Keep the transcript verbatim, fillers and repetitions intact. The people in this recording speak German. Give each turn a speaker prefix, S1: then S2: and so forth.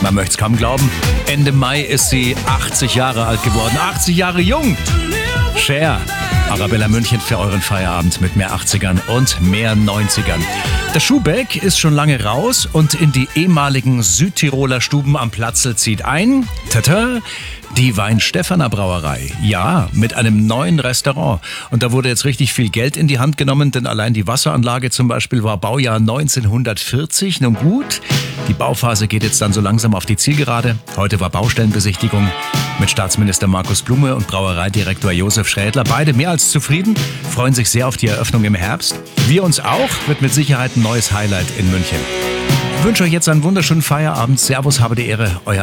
S1: Man möchte es kaum glauben. Ende Mai ist sie achtzig Jahre alt geworden. achtzig Jahre jung. Cher. Arabella München für euren Feierabend mit mehr achtzigern und mehr neunzigern. Der Schuhbeck ist schon lange raus und in die ehemaligen Südtiroler Stuben am Platzl zieht ein. Tata, die Weinstefaner Brauerei. Ja, mit einem neuen Restaurant. Und da wurde jetzt richtig viel Geld in die Hand genommen, denn allein die Wasseranlage zum Beispiel war Baujahr neunzehnhundertvierzig. Nun gut, die Bauphase geht jetzt dann so langsam auf die Zielgerade. Heute war Baustellenbesichtigung mit Staatsminister Markus Blume und Brauereidirektor Josef Schrädler. Beide mehr als zufrieden, freuen sich sehr auf die Eröffnung im Herbst. Wir uns auch, wird mit Sicherheit ein neues Highlight in München. Ich wünsche euch jetzt einen wunderschönen Feierabend. Servus, habe die Ehre, euer